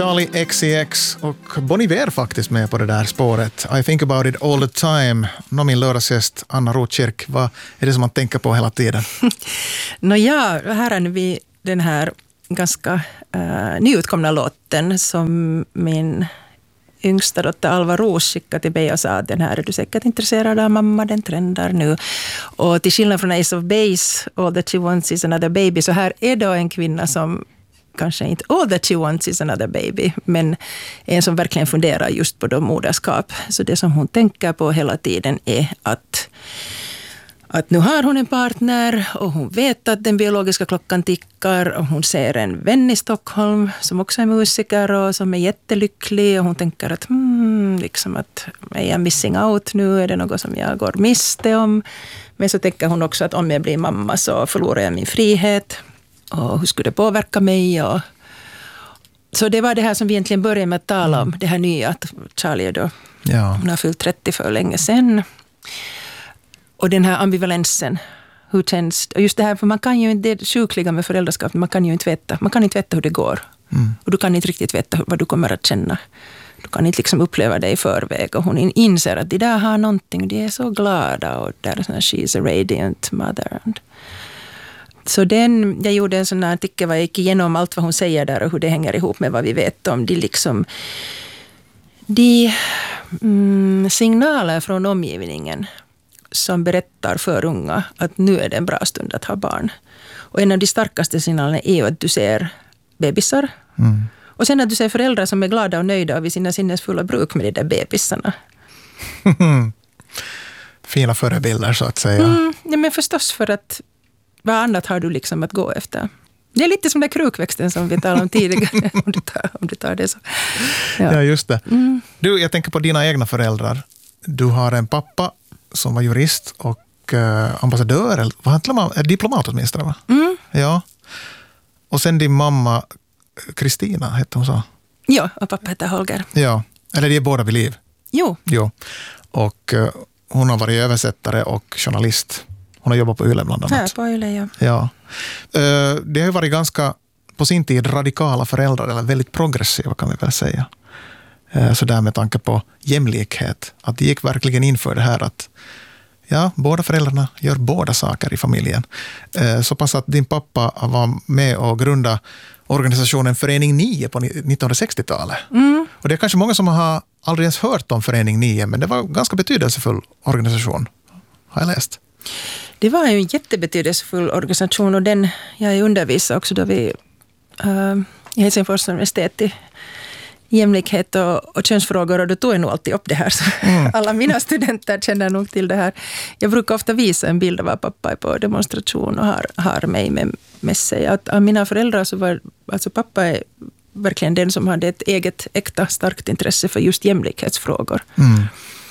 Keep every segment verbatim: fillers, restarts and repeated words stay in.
Charlie X C X och Bon Iver faktiskt med på det där spåret. I think about it all the time. Nå, min lördagsgäst Anna Rotkirk, vad är det som man tänker på hela tiden? Nå ja, här är vi den här ganska uh, nyutkomna låten som min yngsta dotter Alva Ros skickade till mig och sa att den här är du säkert intresserad av mamma, den trendar nu. Och till skillnad från Ace of Base, All That She Wants Is Another Baby, så här är då en kvinna som kanske inte all that she wants is another baby, men en som verkligen funderar just på då moderskap. Så det som hon tänker på hela tiden är att, att nu har hon en partner och hon vet att den biologiska klockan tickar och hon ser en vän i Stockholm som också är musiker och som är jättelycklig och hon tänker att hmm, liksom att är jag missing out nu, är det något som jag går miste om? Men så tänker hon också att om jag blir mamma så förlorar jag min frihet. Och hur skulle det påverka mig? Och så det var det här som vi egentligen började med att tala om. Det här nya, att Charlie då, ja. Hon har fyllt trettio för länge sedan. Och den här ambivalensen. Hur känns det? Och just det här, för man kan ju inte, det sjukliga med föräldraskap, man kan ju inte veta. Man kan inte veta hur det går. Mm. Och du kan inte riktigt veta vad du kommer att känna. Du kan inte liksom uppleva det i förväg. Och hon inser att de där har någonting. De är så glada. Och där är sån här, she's a radiant mother. And så den, jag gjorde en sån här artikel var jag gick igenom allt vad hon säger där och hur det hänger ihop med vad vi vet om de, liksom, de mm, signaler från omgivningen som berättar för unga att nu är det en bra stund att ha barn. Och en av de starkaste signalerna är ju att du ser bebisar. Mm. Och sen att du ser föräldrar som är glada och nöjda vid sina sinnesfulla bruk med de där bebisarna. Fina förebilder så att säga. Mm, ja, men förstås för att vad annat har du liksom att gå efter? Det är lite som den där krukväxten som vi talade om tidigare. om, du tar, om du tar det så. Ja, ja just det. Mm. Du, jag tänker på dina egna föräldrar. Du har en pappa som var jurist och eh, ambassadör, eller vad heter man? Diplomat åtminstone, va? Mm. Ja. Och sen din mamma, Kristina, hette hon så? Ja, och pappa heter Holger. Ja, eller de är båda vid liv. Jo. Jo. Och eh, hon har varit översättare och journalist. Hon har jobbat på Yle bland annat. Ja, på Yle, ja. ja. Det har ju varit ganska, på sin tid, radikala föräldrar, eller väldigt progressiva kan vi väl säga. Så där med tanke på jämlikhet. Att det gick verkligen in för det här att ja, båda föräldrarna gör båda saker i familjen. Så pass att din pappa var med och grundade organisationen Förening nio på nittonhundrasextiotalet. Mm. Och det är kanske många som har aldrig ens hört om Förening nio, men det var en ganska betydelsefull organisation, har jag läst. Det var ju en jättebetydelsefull organisation och den jag undervisade också då vi uh, i Helsingfors universitet i jämlikhet och, och könsfrågor och då tog jag nog alltid upp det här. Så mm. alla mina studenter känner nog till det här. Jag brukar ofta visa en bild av vad pappa är på demonstration och har, har mig med, med sig. Att av mina föräldrar så var, alltså pappa är verkligen den som hade ett eget äkta starkt intresse för just jämlikhetsfrågor. Mm.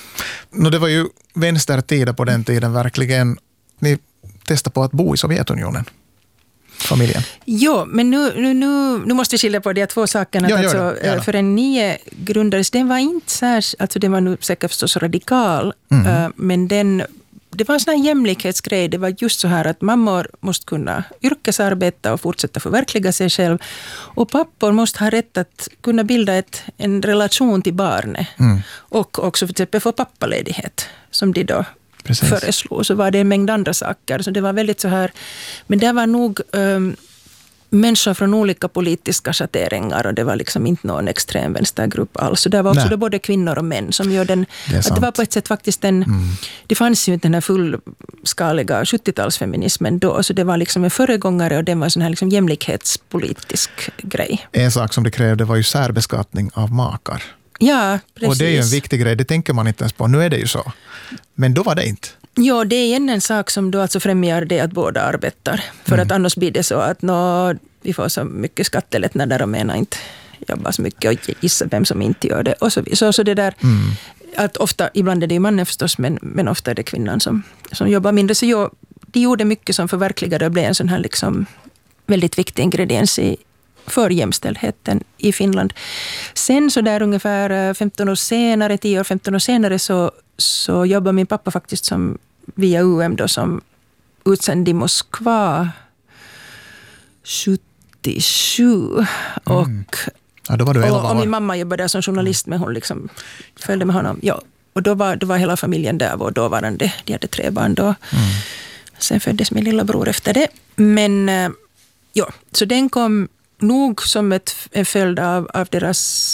No, det var ju vänstertider på den tiden verkligen. Ni testade på att bo i Sovjetunionen, familjen. Jo, men nu, nu, nu, nu måste vi skilja på de två sakerna. Ja, alltså, för en nio grundades, den var inte särskilt, alltså den var nu säkert förstås radikal, mm. men den, det var en sån här jämlikhetsgrej. Det var just så här att mammor måste kunna yrkesarbeta och fortsätta förverkliga sig själv. Och pappor måste ha rätt att kunna bilda ett, en relation till barnet. Mm. Och också för exempel få pappaledighet som de då Precis. föreslog. Så var det en mängd andra saker. Så det var väldigt så här. Men det var nog um, människor från olika politiska schatteringar och det var liksom inte någon extrem vänstergrupp alls. Så det var också det både kvinnor och män som gör den. Det, att det var på ett sätt faktiskt en, mm. det fanns ju inte den här fullskaliga sjuttiotalsfeminismen då, så det var liksom en föregångare och det var en sån här liksom jämlikhetspolitisk grej. En sak som det krävde var ju särbeskattning av makar. Ja, precis. Och det är ju en viktig grej, det tänker man inte ens på. Nu är det ju så. Men då var det inte. Ja, det är igen en sak som då alltså främjar det att båda arbetar. För mm. att annars blir det så att nå, vi får så mycket skattelättnader och menar inte jobba så mycket och gissa vem som inte gör det. Och så, så, så det där, mm. att ofta, ibland är det ju mannen förstås, men, men ofta är det kvinnan som, som jobbar mindre. Så jag, de gjorde mycket som förverkligade och blev en sån här liksom väldigt viktig ingrediens i för jämställdheten i Finland. Sen så där ungefär femton år senare, tio år, femton år senare så, så jobbar min pappa faktiskt som via U M då som utsänd i Moskva sjuttiosju. Mm. Och Ja, då var du elva och, och år. min mamma jobbade där som journalist, men hon liksom följde med honom. Ja, och då var, då var hela familjen där, vår dåvarande, de hade tre barn då. Mm. Sen föddes min lilla bror efter det. Men ja, så den kom nog som ett, en följd av, av deras